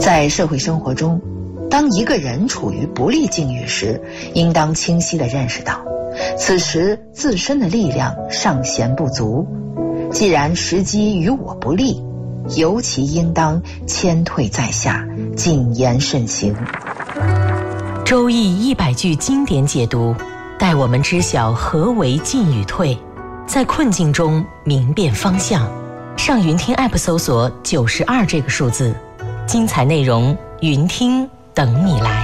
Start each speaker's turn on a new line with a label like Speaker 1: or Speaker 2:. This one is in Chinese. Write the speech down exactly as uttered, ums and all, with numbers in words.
Speaker 1: 在社会生活中，当一个人处于不利境遇时，应当清晰地认识到，此时自身的力量尚显不足。既然时机与我不利，尤其应当谦退在下，谨言慎行。
Speaker 2: 周易一百句经典解读，带我们知晓何为进与退，在困境中明辨方向。上云听 App 搜索九十二这个数字，精彩内容云听等你来。